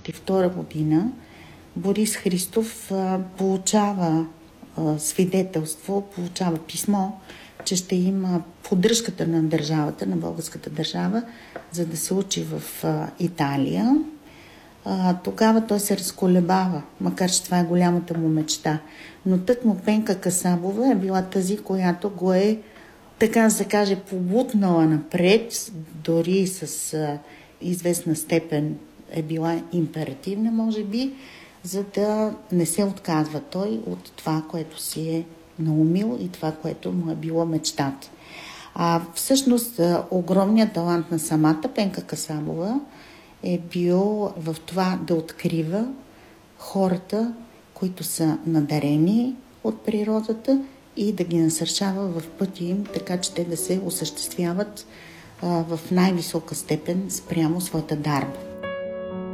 1992 година Борис Христов получава свидетелство, получава писмо, че ще има поддръжката на държавата, на българската държава, за да се учи в Италия. Тогава той се разколебава, макар че това е голямата му мечта. Но тъкмо Пенка Касабова е била тази, която го е, така да се каже, побутнала напред, дори с известна степен е била императивна, може би, за да не се отказва той от това, което си е наумил и това, което му е било мечтата. Всъщност, огромният талант на самата Пенка Касабова е бил в това да открива хората, които са надарени от природата и да ги насърчава в пътя им, така че те да се осъществяват в най-висока степен спрямо своята дарба.